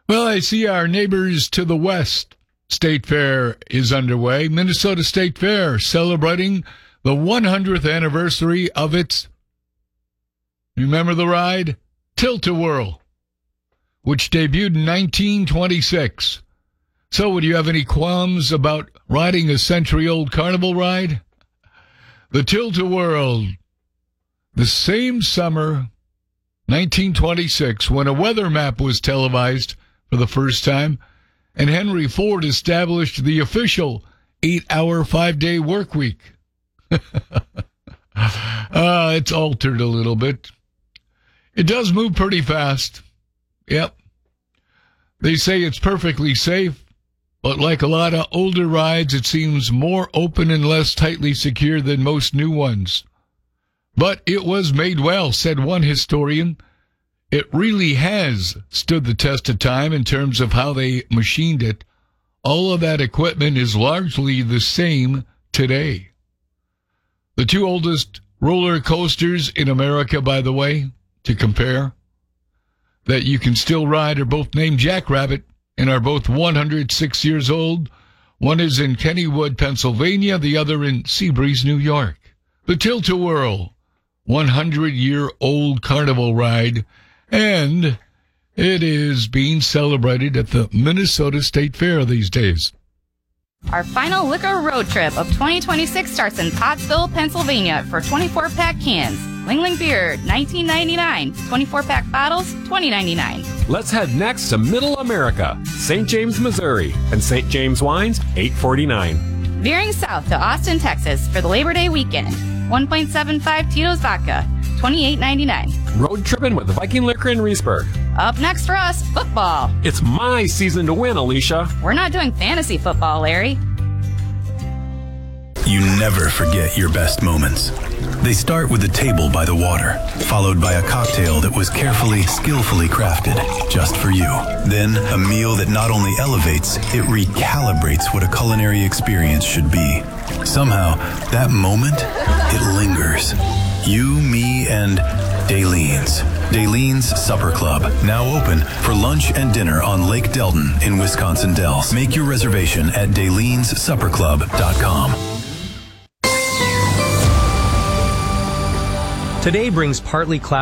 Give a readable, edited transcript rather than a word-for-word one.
Well, I see our neighbors to the west. State Fair is underway. Minnesota State Fair celebrating the 100th anniversary of its, remember the ride? Tilt-A-Whirl, which debuted in 1926. So would you have any qualms about riding a century-old carnival ride? The Tilt-A-Whirl, the same summer, 1926, when a weather map was televised for the first time, and Henry Ford established the official 8-hour, 5-day work week. It's altered a little bit. It does move pretty fast. Yep. They say it's perfectly safe, but like a lot of older rides, it seems more open and less tightly secure than most new ones. But it was made well, said one historian. It really has stood the test of time in terms of how they machined it. All of that equipment is largely the same today. The two oldest roller coasters in America, by the way, to compare, that you can still ride, are both named Jackrabbit and are both 106 years old. One is in Kennywood, Pennsylvania, the other in Seabreeze, New York. The Tilt-A-Whirl, 100-year-old carnival ride, and it is being celebrated at the Minnesota State Fair these days. Our final liquor road trip of 2026 starts in Pottsville, Pennsylvania for 24-pack cans. Ling Ling Beer, $19.99. 24-pack bottles, $20.99. Let's head next to Middle America, St. James, Missouri, and St. James Wines, $8.49. Veering south to Austin, Texas for the Labor Day weekend. 1.75 Tito's Vodka, $28.99. Road tripping with Viking Liquor in Reesburg. Up next for us, football. It's my season to win, Alicia. We're not doing fantasy football, Larry. You never forget your best moments. They start with a table by the water, followed by a cocktail that was carefully, skillfully crafted just for you. Then a meal that not only elevates, it recalibrates what a culinary experience should be. Somehow, that moment, it lingers. You, me, and Dalene's. Dalene's Supper Club, now open for lunch and dinner on Lake Delton in Wisconsin Dells. Make your reservation at Dalene'sSupperClub.com. Today brings partly cloudy